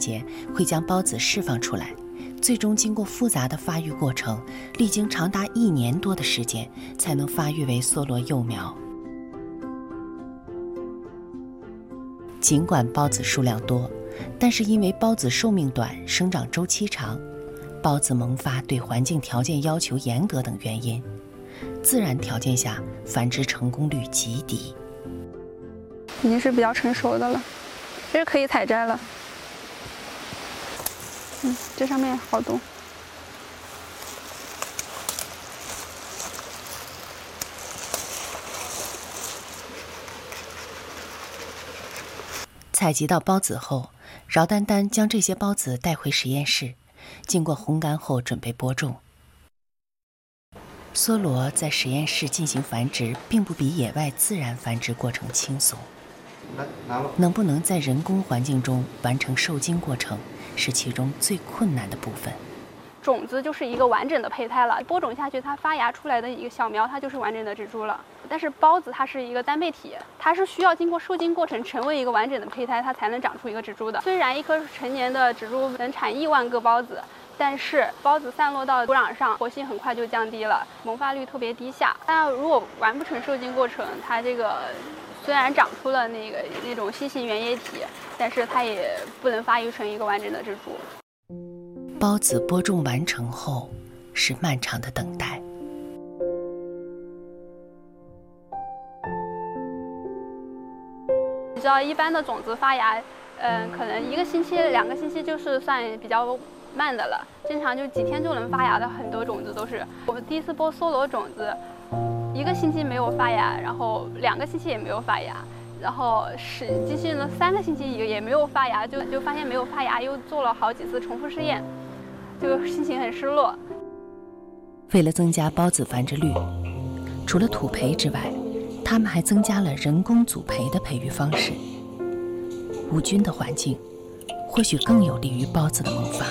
节会将孢子释放出来，最终经过复杂的发育过程，历经长达1年多的时间，才能发育为梭罗幼苗。尽管孢子数量多，但是因为孢子寿命短、生长周期长、孢子萌发对环境条件要求严格等原因，自然条件下繁殖成功率极低。 已经是比较成熟的了，这是可以采摘了。这上面好多。 采集到孢子后，饶丹丹将这些孢子带回实验室，经过烘干后准备播种。梭罗在实验室进行繁殖，并不比野外自然繁殖过程轻松。能不能在人工环境中完成受精过程，是其中最困难的部分。 种子就是一个完整的胚胎了，播种下去，它发芽出来的一个小苗，它就是完整的植株了。但是孢子它是一个单倍体，它是需要经过受精过程，成为一个完整的胚胎，它才能长出一个植株的。虽然一棵成年的植株能产1万个孢子，但是孢子散落到土壤上，活性很快就降低了，萌发率特别低下。但如果完不成受精过程，它这个虽然长出了那种新型原液体，但是它也不能发育成一个完整的植株。 孢子播种完成后，是漫长的等待。 你知道，一般的种子发芽，可能1个星期、2个星期就是算比较慢的了，经常就几天就能发芽的很多种子都是。我第一次播梭罗种子，1个星期没有发芽，然后2个星期也没有发芽，然后继续了3个星期也没有发芽，就发现没有发芽，又做了好几次重复试验，就心情很失落。 为了增加孢子繁殖率，除了土培之外，他们还增加了人工组培的培育方式。无菌的环境或许更有利于孢子的萌发。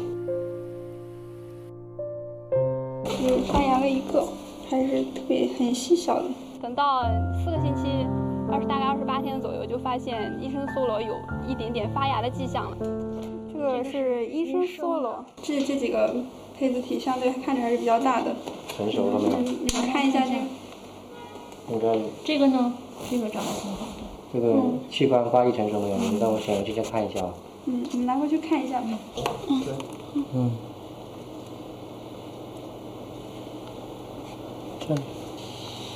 发芽了1个，还是很细小的。等到4个星期，大概28天左右，就发现医生梭罗有一点点发芽的迹象了。这个是医生梭罗，这几个胚子体相对看着还是比较大的。 成熟了没有？ 你们看一下这个。 应该。 这个呢？这个长得挺好的。 这个器官发育成熟没有？你让我显微镜先看一下。 你们拿过去看一下吧。 这。